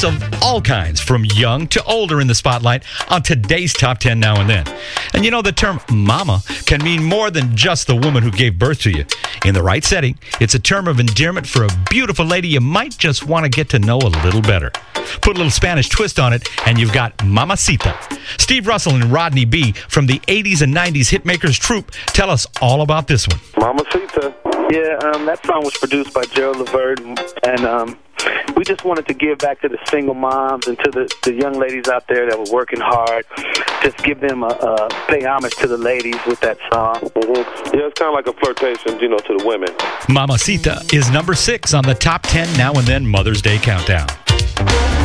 Artists of all kinds, from young to older, in the spotlight on today's Top 10 Now and Then. And you know, the term mama can mean more than just the woman who gave birth to you. In the right setting, it's a term of endearment for a beautiful lady you might just want to get to know a little better. Put a little Spanish twist on it, and you've got Mamacita. Steve Russell and Rodney B. from the 80s and 90s hitmakers troupe tell us all about this one. Mamacita. Yeah, that song was produced by Gerald Levert, and we just wanted to give back to the single moms and to the young ladies out there that were working hard. Just give them pay homage to the ladies with that song. Mm-hmm. Yeah, it's kind of like a flirtation, to the women. Mamacita is number 6 on the Top 10 Now and Then Mother's Day Countdown.